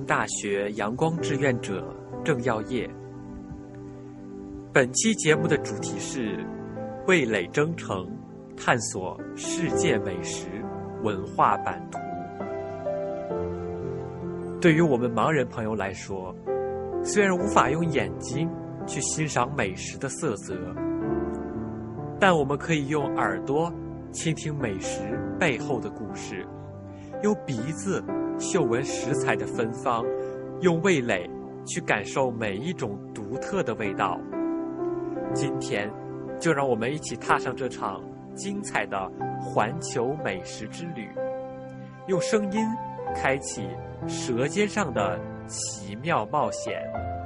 大学阳光志愿者郑耀业。本期节目的主题是味蕾征程，探索世界美食文化版图。对于我们盲人朋友来说，虽然无法用眼睛去欣赏美食的色泽，但我们可以用耳朵倾听美食背后的故事，用鼻子嗅闻食材的芬芳，用味蕾去感受每一种独特的味道。今天就让我们一起踏上这场精彩的环球美食之旅，用声音开启舌尖上的奇妙冒险。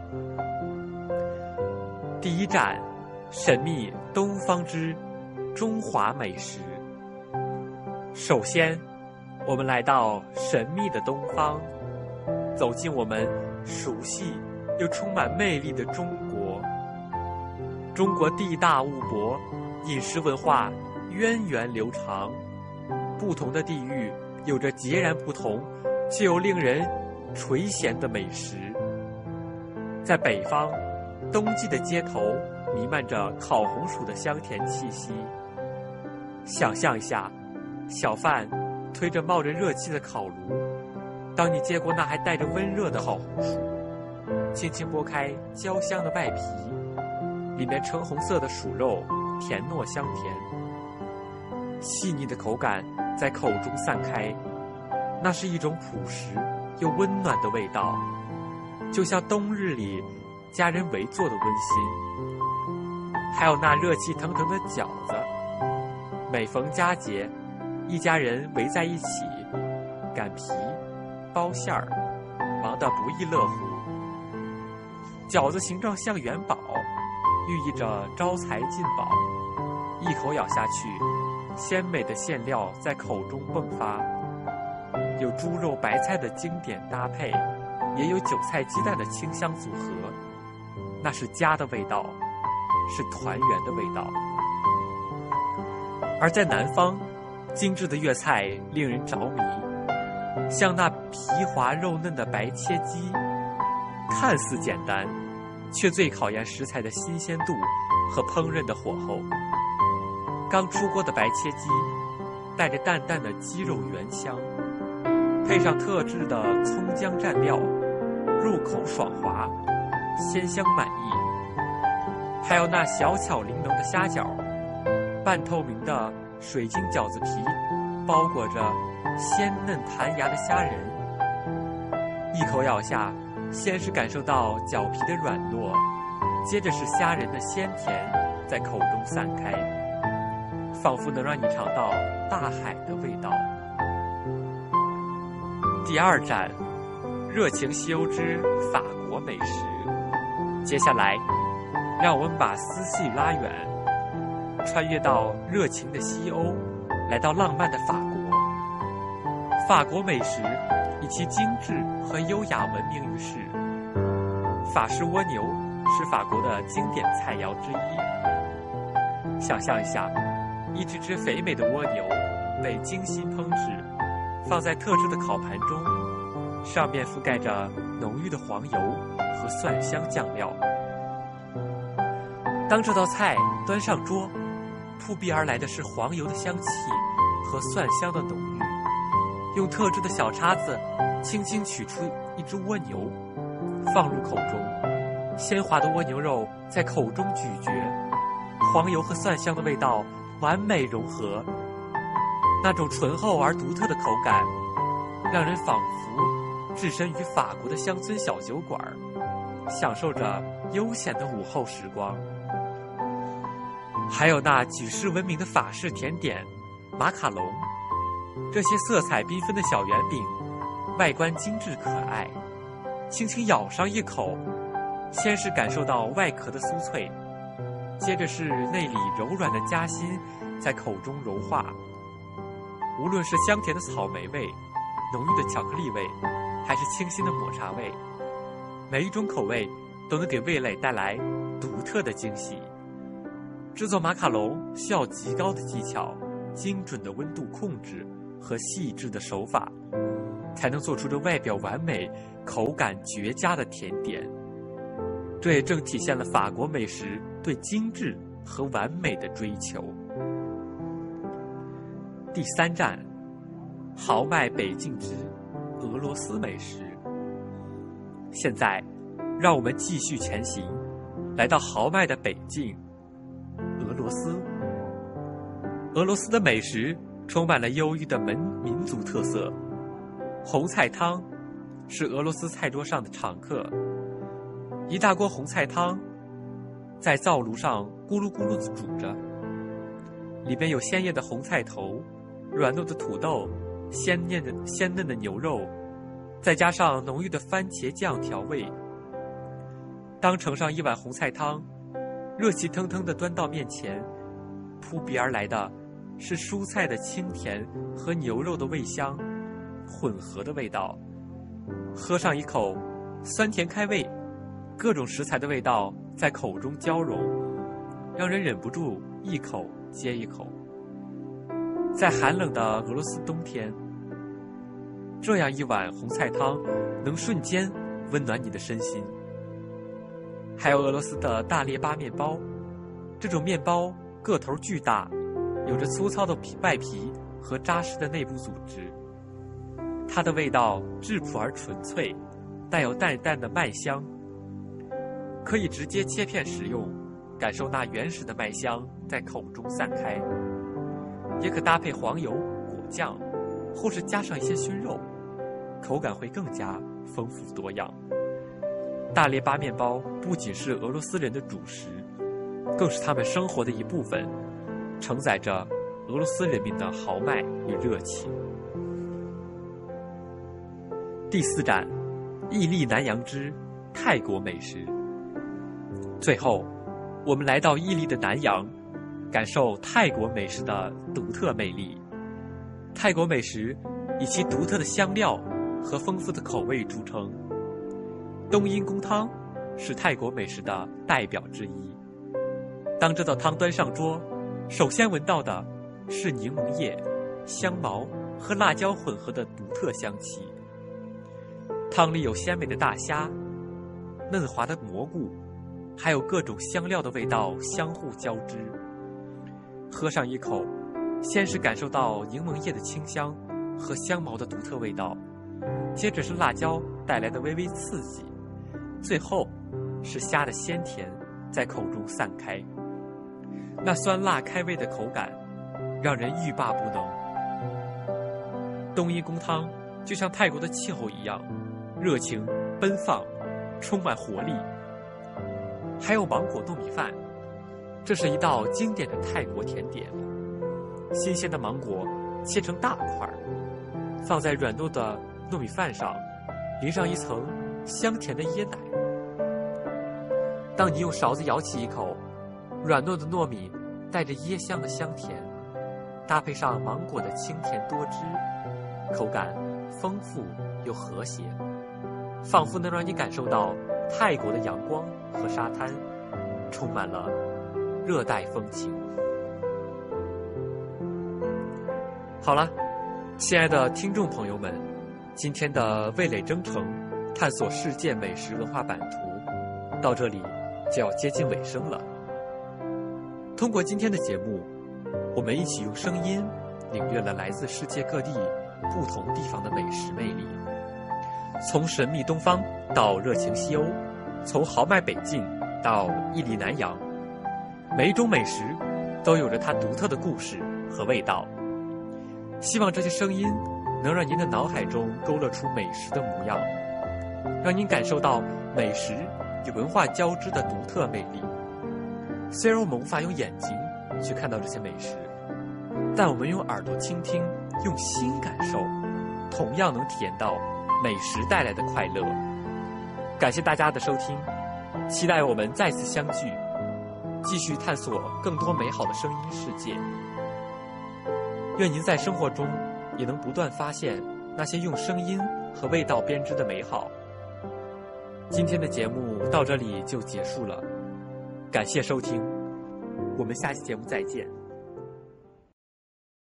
第一站，神秘东方之中华美食。首先，我们来到神秘的东方，走进我们熟悉又充满魅力的中国。中国地大物博，饮食文化源远流长，不同的地域有着截然不同却又令人垂涎的美食。在北方，冬季的街头弥漫着烤红薯的香甜气息。想象一下，小贩推着冒着热气的烤炉，当你接过那还带着温热的烤红薯，轻轻剥开焦香的外皮，里面橙红色的薯肉甜糯香甜，细腻的口感在口中散开，那是一种朴实又温暖的味道，就像冬日里家人围坐的温馨。还有那热气腾腾的饺子，每逢佳节，一家人围在一起，擀皮、包馅儿，忙得不亦乐乎。饺子形状像元宝，寓意着招财进宝。一口咬下去，鲜美的馅料在口中迸发，有猪肉白菜的经典搭配，也有韭菜鸡蛋的清香组合。那是家的味道，是团圆的味道。而在南方，精致的粤菜令人着迷，像那皮滑肉嫩的白切鸡，看似简单，却最考验食材的新鲜度和烹饪的火候。刚出锅的白切鸡，带着淡淡的鸡肉原香，配上特制的葱姜蘸料，入口爽滑，鲜香满意。还有那小巧玲珑的虾饺，半透明的水晶饺子皮包裹着鲜嫩弹牙的虾仁，一口咬下，先是感受到饺皮的软糯，接着是虾仁的鲜甜在口中散开，仿佛能让你尝到大海的味道。第二站，热情西欧之法国美食。接下来，让我们把思绪拉远，穿越到热情的西欧，来到浪漫的法国。法国美食以其精致和优雅闻名于世。法式蜗牛是法国的经典菜肴之一。想象一下，一只只肥美的蜗牛被精心烹制，放在特制的烤盘中，上面覆盖着浓郁的黄油和蒜香酱料。当这道菜端上桌，扑鼻而来的是黄油的香气和蒜香的浓郁。用特制的小叉子轻轻取出一只蜗牛，放入口中，鲜滑的蜗牛肉在口中咀嚼，黄油和蒜香的味道完美融合，那种醇厚而独特的口感，让人仿佛置身于法国的乡村小酒馆，享受着悠闲的午后时光。还有那举世闻名的法式甜点马卡龙，这些色彩缤纷的小圆饼，外观精致可爱，轻轻咬上一口，先是感受到外壳的酥脆，接着是内里柔软的夹心在口中融化。无论是香甜的草莓味，浓郁的巧克力味，还是清新的抹茶味，每一种口味都能给味蕾带来独特的惊喜。制作马卡龙需要极高的技巧、精准的温度控制和细致的手法，才能做出这外表完美口感绝佳的甜点。这也正体现了法国美食对精致和完美的追求。第3站，豪迈北境之俄罗斯美食。现在，让我们继续前行，来到豪迈的北境俄罗斯。俄罗斯的美食充满了忧郁的民族特色。红菜汤是俄罗斯菜桌上的常客，一大锅红菜汤在灶炉上咕噜咕噜地煮着，里边有鲜艳的红菜头、软糯的土豆、鲜嫩的牛肉，再加上浓郁的番茄酱调味。当盛上一碗红菜汤，热气腾腾地端到面前，扑鼻而来的是蔬菜的清甜和牛肉的味香混合的味道。喝上一口，酸甜开胃，各种食材的味道在口中交融，让人忍不住一口接一口。在寒冷的俄罗斯冬天，这样一碗红菜汤能瞬间温暖你的身心。还有俄罗斯的大列巴面包，这种面包个头巨大，有着粗糙的外皮和扎实的内部组织。它的味道质朴而纯粹，带有淡淡的麦香，可以直接切片食用，感受那原始的麦香在口中散开。也可搭配黄油、果酱，或是加上一些熏肉，口感会更加丰富多样。大列巴面包不仅是俄罗斯人的主食，更是他们生活的一部分，承载着俄罗斯人民的豪迈与热情。第4站，屹立南洋之泰国美食。最后，我们来到屹立的南洋，感受泰国美食的独特魅力。泰国美食以其独特的香料和丰富的口味著称。冬阴功汤是泰国美食的代表之一。当这道汤端上桌，首先闻到的是柠檬叶、香茅和辣椒混合的独特香气。汤里有鲜美的大虾、嫩滑的蘑菇，还有各种香料的味道相互交织。喝上一口，先是感受到柠檬叶的清香和香茅的独特味道，接着是辣椒带来的微微刺激，最后是虾的鲜甜在口中散开。那酸辣开胃的口感让人欲罢不能。冬阴功汤就像泰国的气候一样，热情奔放，充满活力。还有芒果糯米饭，这是一道经典的泰国甜点。新鲜的芒果切成大块，放在软糯的糯米饭上，淋上一层香甜的椰奶。当你用勺子舀起一口，软糯的糯米带着椰香的香甜，搭配上芒果的清甜多汁，口感丰富又和谐，仿佛能让你感受到泰国的阳光和沙滩，充满了热带风情。好了，亲爱的听众朋友们，今天的味蕾征程探索世界美食文化版图到这里就要接近尾声了。通过今天的节目，我们一起用声音领略了来自世界各地不同地方的美食魅力，从神秘东方到热情西欧，从豪迈北境到屹立南洋，每一种美食都有着它独特的故事和味道。希望这些声音能让您的脑海中勾勒出美食的模样，让您感受到美食与文化交织的独特魅力。虽然我们无法用眼睛去看到这些美食，但我们用耳朵倾听，用心感受，同样能体验到美食带来的快乐。感谢大家的收听，期待我们再次相聚，继续探索更多美好的声音世界。愿您在生活中也能不断发现那些用声音和味道编织的美好。今天的节目到这里就结束了，感谢收听，我们下期节目再见。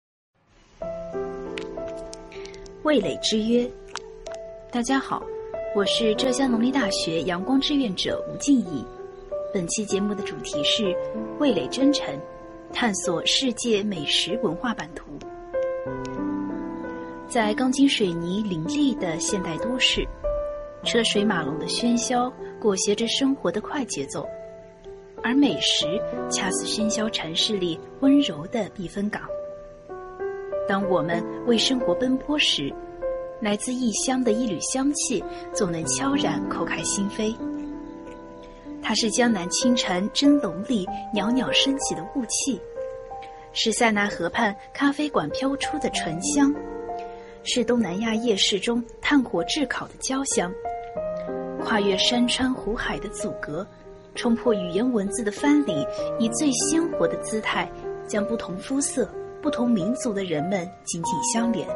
味蕾之约，大家好， 我是浙江农林大学阳光志愿者吴静怡。本期节目的主题是味蕾征程，探索世界美食文化版图。在钢筋水泥林立的现代都市，车水马龙的喧嚣裹挟着生活的快节奏，而美食恰似喧嚣城市里温柔的避风港。当我们为生活奔波时，来自异乡的一缕香气总能悄然叩开心扉。它是江南清晨蒸笼里袅袅升起的雾气，是塞纳河畔咖啡馆飘出的醇香，是东南亚夜市中炭火炙烤的焦香。跨越山川湖海的阻隔，冲破语言文字的藩篱，以最鲜活的姿态将不同肤色、不同民族的人们紧紧相连。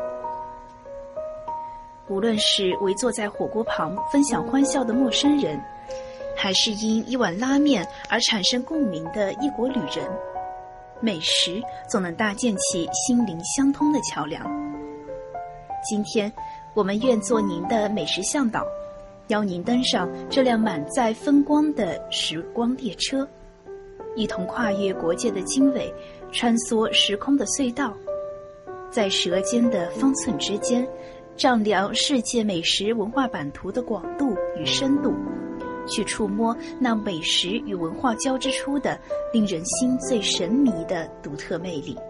无论是围坐在火锅旁分享欢笑的陌生人，还是因一碗拉面而产生共鸣的异国旅人，美食总能搭建起心灵相通的桥梁。今天我们愿做您的美食向导，邀您登上这辆满载风光的时光列车，一同跨越国界的经纬，穿梭时空的隧道，在舌尖的方寸之间丈量世界美食文化版图的广度与深度，去触摸那美食与文化交织出的令人心醉神迷的独特魅力。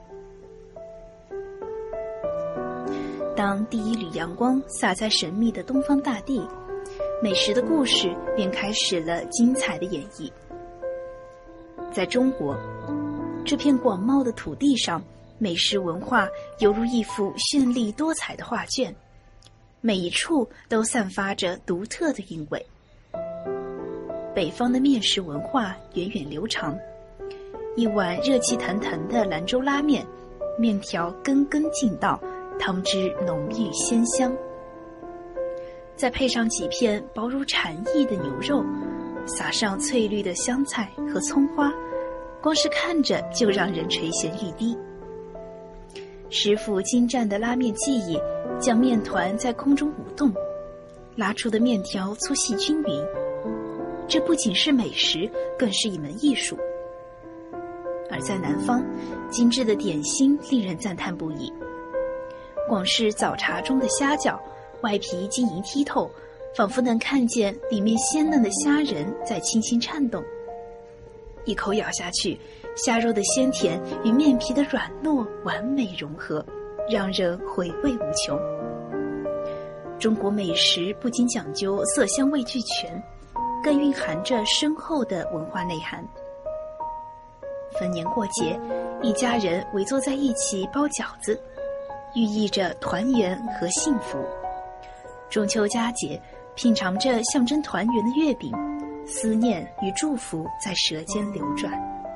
当第一缕阳光洒在神秘的东方大地，美食的故事便开始了精彩的演绎。在中国这片广袤的土地上，美食文化犹如一幅绚丽多彩的画卷，每一处都散发着独特的韵味。北方的面食文化源远流长，一碗热气腾腾的兰州拉面，面条根根劲道，汤汁浓郁鲜香，再配上几片薄如蝉翼的牛肉，撒上翠绿的香菜和葱花，光是看着就让人垂涎欲滴。师傅精湛的拉面技艺，将面团在空中舞动，拉出的面条粗细均匀。这不仅是美食，更是一门艺术。而在南方，精致的点心令人赞叹不已。广式早茶中的虾饺，外皮晶莹剔透，仿佛能看见里面鲜嫩的虾仁在轻轻颤动。一口咬下去，虾肉的鲜甜与面皮的软糯完美融合，让人回味无穷。中国美食不仅讲究色香味俱全，更蕴含着深厚的文化内涵。逢年过节，一家人围坐在一起包饺子，寓意着团圆和幸福。中秋佳节，品尝着象征团圆的月饼，思念与祝福在舌尖流转。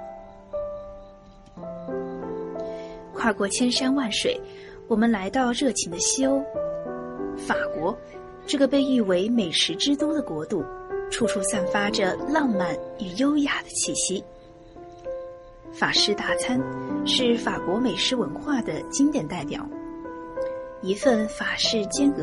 跨过千山万水，我们来到热情的西欧。法国，这个被誉为美食之都的国度，处处散发着浪漫与优雅的气息。法式大餐是法国美食文化的经典代表，一份法式煎鹅